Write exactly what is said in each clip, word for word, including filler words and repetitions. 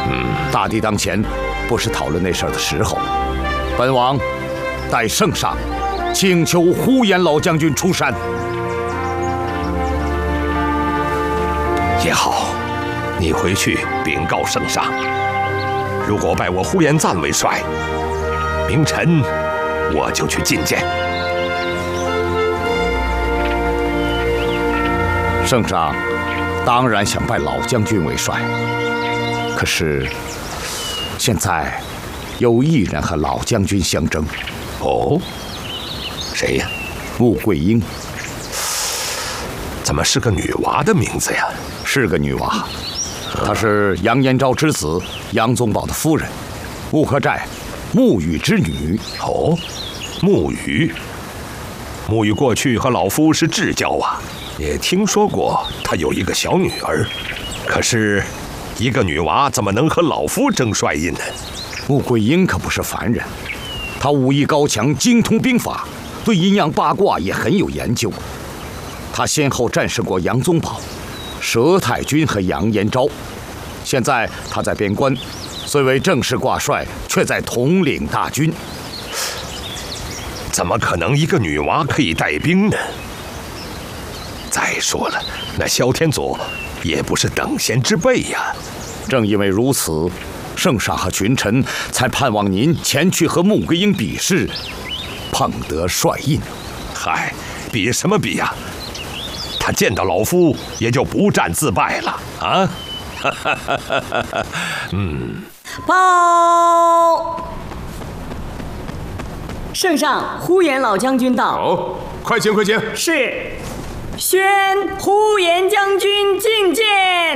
嗯，大敌当前，不是讨论那事儿的时候。本王代圣上请求呼延老将军出山。 也好，你回去禀告圣上，如果拜我呼延赞为帅，明晨我就去觐见。 圣上当然想拜老将军为帅，可是现在有一人和老将军相争。 哦，谁呀？ 穆桂英。 怎么是个女娃的名字呀？ 是个女娃，她是杨延昭之子杨宗保的夫人，穆克寨穆羽之女。 哦，穆羽。穆羽过去和老夫是至交啊，也听说过她有一个小女儿。可是，一个女娃怎么能和老夫争帅印呢？ 穆桂英可不是凡人，她武艺高强，精通兵法，对阴阳八卦也很有研究。他先后战胜过杨宗保、佘太君和杨延昭，现在他在边关，虽为正式挂帅，却在统领大军。 怎么可能一个女娃可以带兵呢？再说了，那萧天佐也不是等闲之辈呀。 正因为如此，圣上和群臣才盼望您前去和穆桂英比试，碰得帅印。 嗨，比什么比呀？他见到老夫也就不战自败了啊！ 嗯，报，圣上，呼延老将军到。 哦，快请快请。 是，宣呼延将军觐见。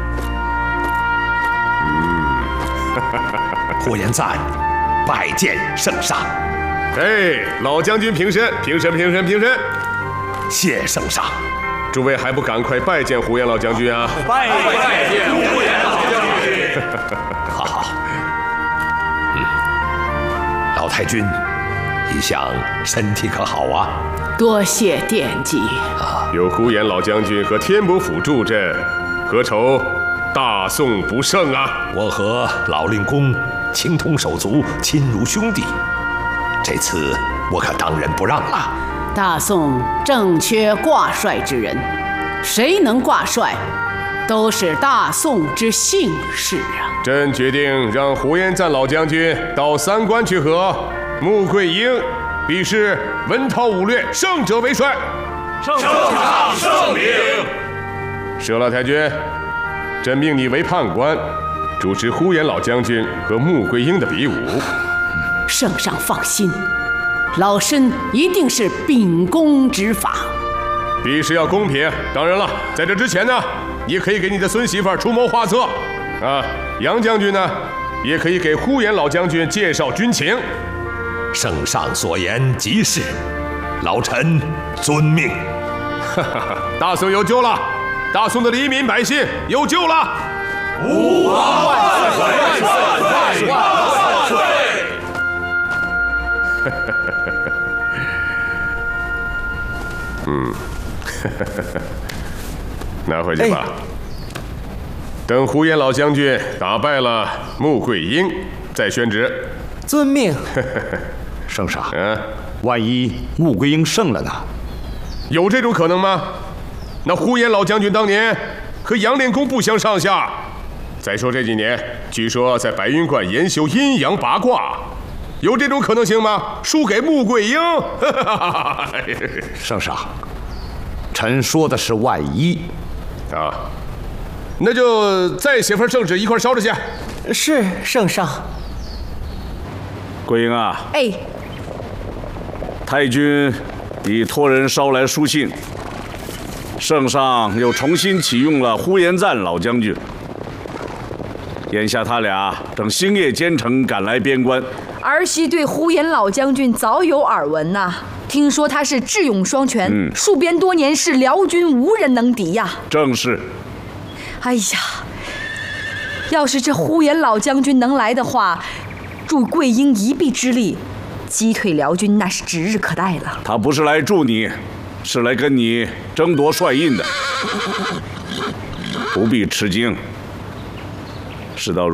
嗯，呼延赞拜见圣上。 哎，老将军平身，平身，平身，平身。 谢圣上。 诸位还不赶快拜见呼延老将军啊！ 拜拜见呼延老将军。 好好。嗯，老太君，一向身体可好啊？ 多谢惦记啊！有呼延老将军和天伯府助阵，何愁大宋不胜啊？ 我和老令公情同手足，亲如兄弟，这次我可当仁不让了。 大宋正缺挂帅之人，谁能挂帅，都是大宋之幸事啊！ 朕决定让呼延赞老将军到三关去和穆桂英比试文韬武略，胜者为帅。 圣上圣明。 佘老太君，朕命你为判官，主持呼延老将军和穆桂英的比武。 圣上放心。老身一定是秉公执法， 比试要公平。当然了，在这之前呢，也可以给你的孙媳妇出谋划策，啊，杨将军呢，也可以给呼延老将军介绍军情。 圣上所言极是，老臣遵命。 哈哈哈，大宋有救了，大宋的黎民百姓有救了。 吾皇万岁万岁万岁！ 嗯，拿回去吧。哎、等呼延老将军打败了穆桂英，再宣旨。 遵命。 圣上，嗯，万一穆桂英胜了呢？ 有这种可能吗？那呼延老将军当年和杨令公不相上下。再说这几年，据说在白云观研修阴阳八卦。有这种可能性吗？输给穆桂英？ 圣上，臣说的是万一啊，那就再写份圣旨一块烧着去。 是圣上。 桂英啊， 哎， 太君已托人捎来书信，圣上又重新启用了呼延赞老将军。眼下他俩正星夜兼程赶来边关。 儿媳对呼延老将军早有耳闻呐、啊，听说他是智勇双全，嗯、戍边多年，是辽军无人能敌呀。 正是。 哎呀，要是这呼延老将军能来的话，助桂英一臂之力，击退辽军那是指日可待了。 他不是来助你，是来跟你争夺帅印的，不必吃惊。事到如